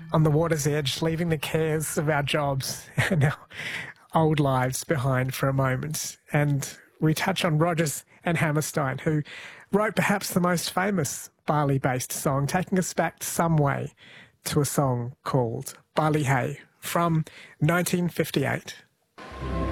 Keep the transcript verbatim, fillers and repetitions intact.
on the water's edge, leaving the cares of our jobs and our old lives behind for a moment. And we touch on Rodgers and Hammerstein, who wrote perhaps the most famous Bali-based song, taking us back some way to a song called Bali Hae from nineteen fifty-eight.